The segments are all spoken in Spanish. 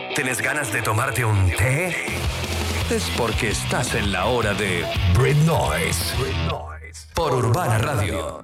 ¿Tienes ganas de tomarte un té? Es porque estás en la hora de Brit Noise por Urbana Radio.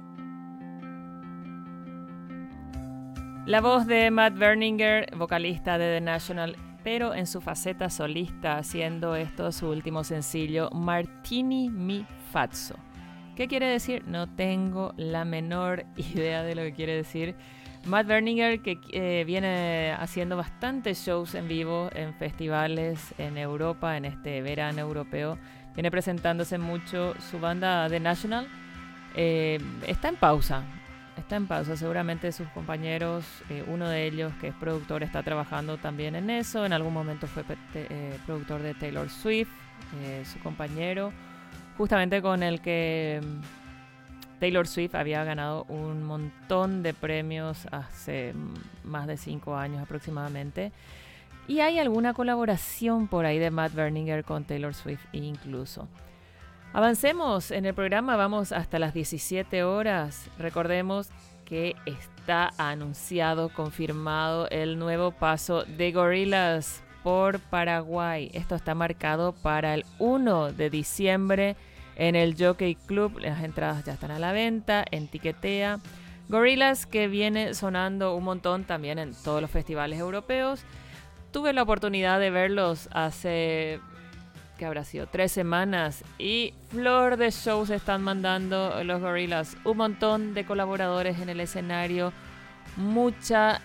La voz de Matt Berninger, vocalista de The National, pero en su faceta solista, haciendo esto su último sencillo, Martini Mi Fazzo. ¿Qué quiere decir? No tengo la menor idea de lo que quiere decir. Matt Berninger, que viene haciendo bastantes shows en vivo en festivales en Europa, en este verano europeo, viene presentándose mucho. Su banda The National está en pausa. Seguramente sus compañeros, uno de ellos que es productor, está trabajando también en eso. En algún momento fue productor de Taylor Swift, su compañero, justamente con el que Taylor Swift había ganado un montón de premios hace más de 5 años aproximadamente. Y hay alguna colaboración por ahí de Matt Berninger con Taylor Swift incluso. Avancemos en el programa, vamos hasta las 17 horas. Recordemos que está anunciado, confirmado el nuevo paso de Gorillaz por Paraguay. Esto está marcado para el 1 de diciembre en el Jockey Club. Las entradas ya están a la venta en Tiquetea. Gorillaz, que viene sonando un montón también en todos los festivales europeos. Tuve la oportunidad de verlos hace, ¿qué habrá sido? 3 semanas. Y flor de shows están mandando los Gorillaz. Un montón de colaboradores en el escenario. Mucha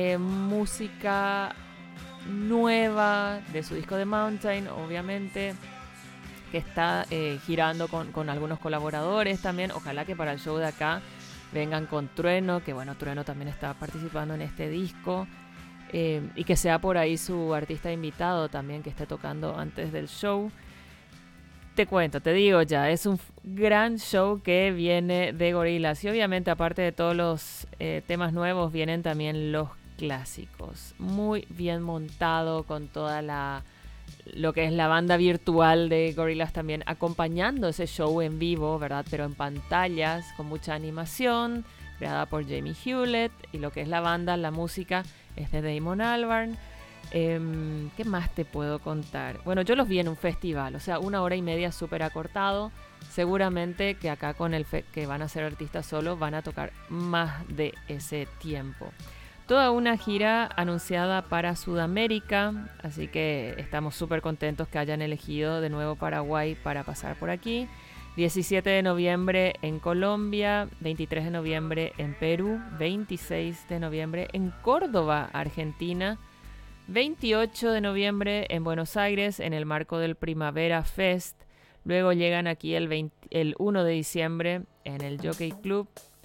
música nueva de su disco de Mountain, obviamente, que está girando con algunos colaboradores también. Ojalá que para el show de acá vengan con Trueno, que bueno, Trueno también está participando en este disco, y que sea por ahí su artista invitado también, que esté tocando antes del show. Te digo ya, es un gran show que viene de Gorillaz, y obviamente aparte de todos los temas nuevos, vienen también los clásicos, muy bien montado, con toda lo que es la banda virtual de Gorillaz también acompañando ese show en vivo, ¿verdad? Pero en pantallas, con mucha animación, creada por Jamie Hewlett. Y lo que es la banda, la música, es de Damon Albarn. ¿Qué más te puedo contar? Bueno, yo los vi en un festival, o sea, 1 hora y media súper acortado. Seguramente que acá con que van a ser artistas solos van a tocar más de ese tiempo. Toda una gira anunciada para Sudamérica, así que estamos súper contentos que hayan elegido de nuevo Paraguay para pasar por aquí. 17 de noviembre en Colombia, 23 de noviembre en Perú, 26 de noviembre en Córdoba, Argentina, 28 de noviembre en Buenos Aires en el marco del Primavera Fest. Luego llegan aquí el 1 de diciembre en el Jockey Club.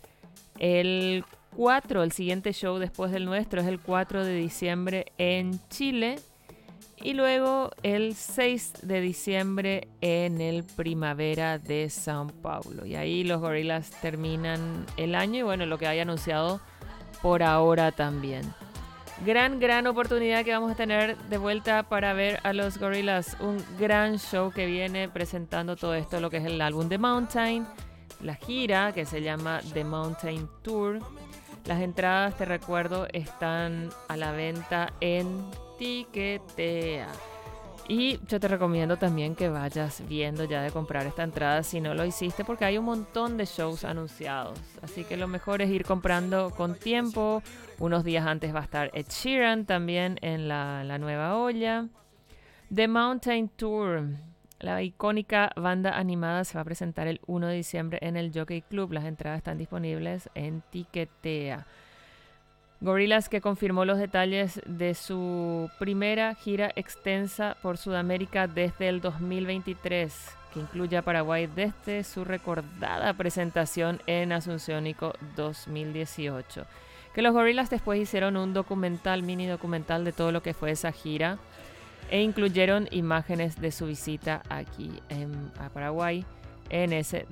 El siguiente show después del nuestro es el 4 de diciembre en Chile. Y luego el 6 de diciembre en el Primavera de São Paulo. Y ahí los Gorillaz terminan el año. Y bueno, lo que hay anunciado por ahora también. Gran oportunidad que vamos a tener de vuelta para ver a los Gorillaz. Un gran show que viene presentando todo esto, lo que es el álbum The Mountain, la gira que se llama The Mountain Tour. Las entradas, te recuerdo, están a la venta en Tiquetea. Y yo te recomiendo también que vayas viendo ya de comprar esta entrada si no lo hiciste, porque hay un montón de shows anunciados. Así que lo mejor es ir comprando con tiempo. Unos días antes va a estar Ed Sheeran también en la Nueva Olla. The Mountain Tour, la icónica banda animada, se va a presentar el 1 de diciembre en el Jockey Club. Las entradas están disponibles en Tiquetea. Gorillaz, que confirmó los detalles de su primera gira extensa por Sudamérica desde el 2023, que incluye a Paraguay desde su recordada presentación en Asunciónico 2018. Que los Gorillaz después hicieron un mini documental de todo lo que fue esa gira, e incluyeron imágenes de su visita aquí a Paraguay en ese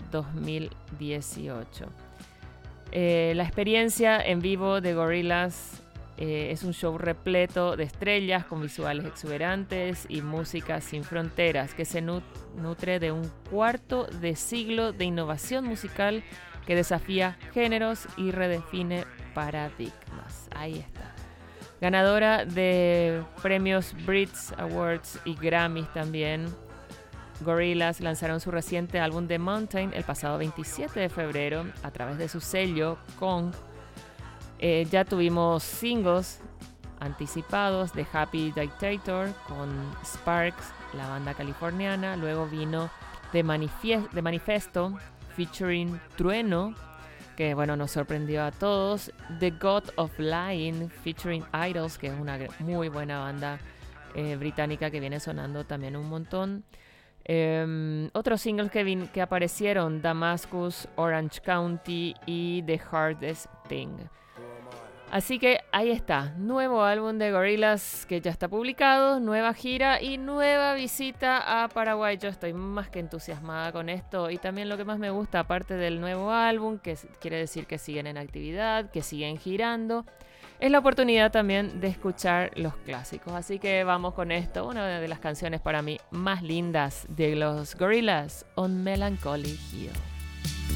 2018. La experiencia en vivo de Gorillaz es un show repleto de estrellas, con visuales exuberantes y música sin fronteras, que se nutre de un cuarto de siglo de innovación musical que desafía géneros y redefine paradigmas. Ahí está. Ganadora de premios Brits Awards y Grammys también. Gorillaz lanzaron su reciente álbum The Mountain el pasado 27 de febrero a través de su sello Kong. Ya tuvimos singles anticipados de Happy Dictator con Sparks, la banda californiana. Luego vino The Manifesto featuring Trueno, que bueno, nos sorprendió a todos. The God of Lying featuring Idols, que es una muy buena banda británica que viene sonando también un montón. Otros singles que aparecieron: Damascus, Orange County y The Hardest Thing. Así que ahí está, nuevo álbum de Gorillaz que ya está publicado, nueva gira y nueva visita a Paraguay. Yo estoy más que entusiasmada con esto, y también lo que más me gusta, aparte del nuevo álbum, que quiere decir que siguen en actividad, que siguen girando, es la oportunidad también de escuchar los clásicos. Así que vamos con esto, una de las canciones para mí más lindas de los Gorillaz, On Melancholy Hill.